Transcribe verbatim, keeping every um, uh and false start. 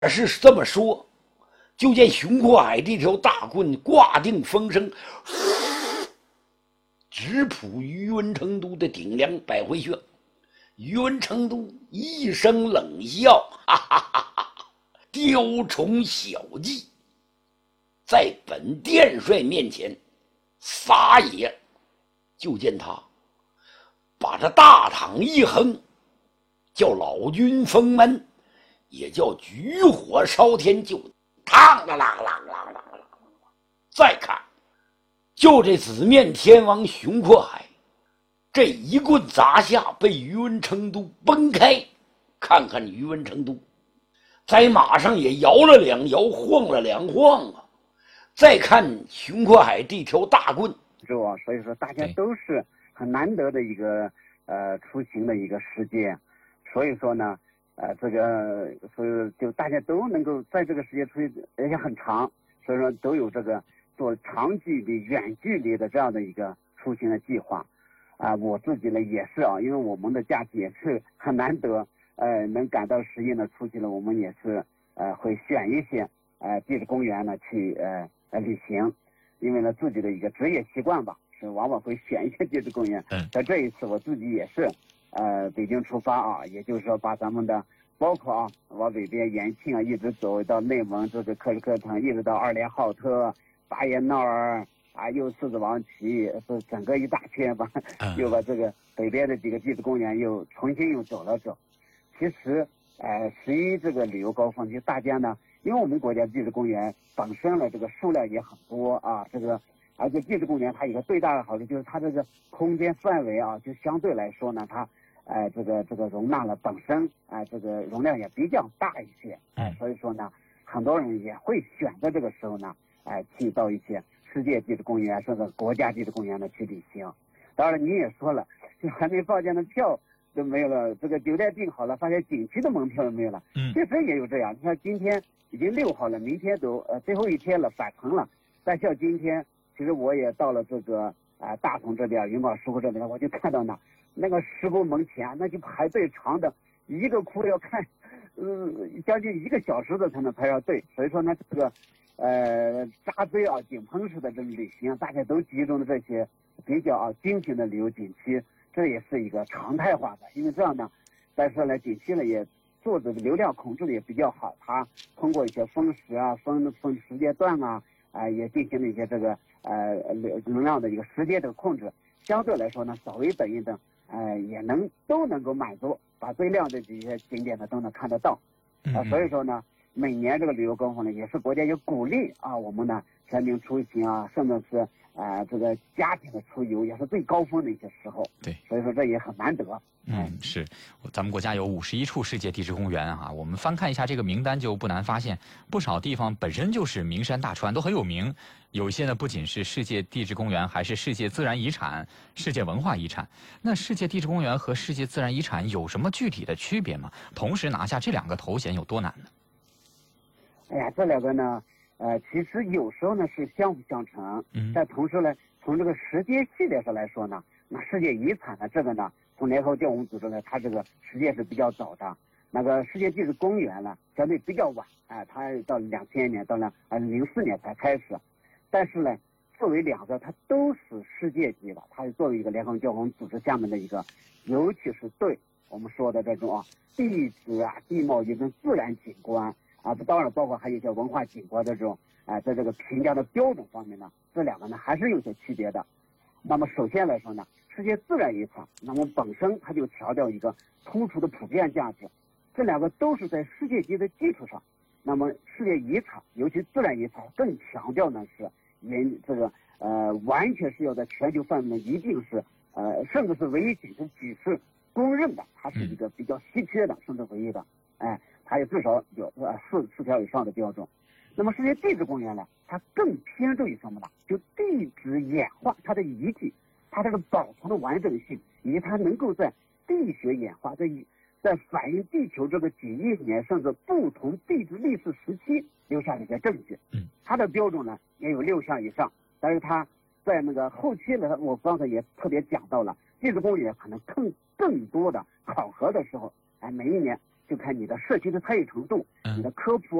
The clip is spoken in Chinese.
是这么说，就见熊阔海这条大棍挂定风声，直扑于文成都的顶梁百会穴。于文成都一声冷笑，哈哈哈哈！雕虫小技，在本殿帅面前撒野。就见他把这大躺一横，叫老君封门，也叫举火烧天，就嘡啦啦啦啦啦啦。再看，就这紫面天王熊阔海，这一棍砸下，被于文成都崩开。看看于文成都，在马上也摇了两摇，晃了两晃啊。再看熊阔海这条大棍， 是吧？所以说大家都是很难得的一个呃出行的一个时间，所以说呢，呃，这个所以就大家都能够在这个时间出去，而且很长，所以说都有这个做长距离、远距离的这样的一个出行的计划。啊、呃，我自己呢也是啊，因为我们的假期也是很难得，呃，能赶到十一呢出去了，我们也是呃会选一些呃地质公园呢去呃呃旅行。因为呢，自己的一个职业习惯吧，是往往会选一些地质公园。 嗯， 在这一次我自己也是，呃，北京出发啊，也就是说把咱们的包括啊往北边延庆啊，一直走到内蒙这个克什克腾，一直到二连浩特、巴彦淖尔啊，又狮子王旗，是整个一大圈吧， 嗯、 又把这个北边的几个地质公园又重新又走了走。其实，呃，十一这个旅游高峰期，大家呢。因为我们国家地质公园本身呢，这个数量也很多啊，这个而且地质公园它有个最大的好处就是它这个空间范围啊，就相对来说呢，它呃这个这个容纳了本身啊、呃、这个容量也比较大一些，哎、呃，所以说呢，很多人也会选择这个时候呢，哎、呃，去到一些世界地质公园甚至国家地质公园呢去旅行。当然你也说了，就还没报价的票都没有了，这个酒店订好了，发现景区的门票都没有了， 嗯， 确实也有这样。你看今天已经六号了，明天都呃最后一天了，返程了。但像今天，其实我也到了这个啊、呃、大同这边、云冈石窟这边，我就看到那那个石窟门前，那就排队长的，一个窟要看，呃将近一个小时的才能排上队。所以说呢，这个呃扎堆啊、井喷式的这种旅行，大家都集中的这些比较啊精品的旅游景区，这也是一个常态化的。因为这样呢，但是呢，景区呢也。做这个流量控制的也比较好，它通过一些分时啊、分分时间段啊，啊、呃、也进行了一些这个呃流流量的一个时间的控制，相对来说呢，稍微等一等，呃也能都能够满足，把最亮的这些景点呢都能看得到，啊、呃，所以说呢，每年这个旅游高峰呢，也是国家有鼓励啊，我们呢全民出行啊，甚至是啊、呃、这个家庭的出游，也是最高峰的一些时候， 对， 所以说这也很难得。 嗯，是，咱们国家有五十一处世界地质公园啊，我们翻看一下这个名单，就不难发现，不少地方本身就是名山大川，都很有名。有一些呢，不仅是世界地质公园，还是世界自然遗产、世界文化遗产。那世界地质公园和世界自然遗产有什么具体的区别吗？同时拿下这两个头衔有多难呢？ 哎呀，这两个呢，呃，其实有时候呢是相辅相成， 嗯， 但同时呢，从这个时间系列上来说呢，那世界遗产呢，这个呢。从联合国教科文组织呢，它这个时间是比较早的。那个世界地质公园呢，相对比较晚，哎、呃，它到两千年到了呃零四年才开始。但是呢，作为两个，它都是世界级的，它是作为一个联合国教科文组织下面的一个，尤其是对我们说的这种啊地质啊、地貌仪跟自然景观啊，当然包括还有一些文化景观的这种啊、呃，在这个评价的标准方面呢，这两个呢还是有些区别的。那么首先来说呢，世界自然遗产，那么本身它就强调一个突出的普遍价值，这两个都是在世界级的基础上。那么世界遗产，尤其自然遗产，更强调呢是研这个呃完全是要在全球范围内一定是呃甚至是唯一仅是举世公认的，它是一个比较稀缺的，甚至唯一的，哎，它也至少有呃四四条以上的标准。那么世界地质公园呢，它更偏重于什么呢？就地质演化，它的遗迹，它这个保存的完整性，以及它能够在地学演化在在反映地球这个几亿年甚至不同地质历史时期留下的一些证据。 嗯， 它的标准呢也有六项以上，但是它在那个后期呢，我刚才也特别讲到了，地质公园可能更更多的考核的时候，哎，每一年就看你的社区的参与程度， 嗯你的科普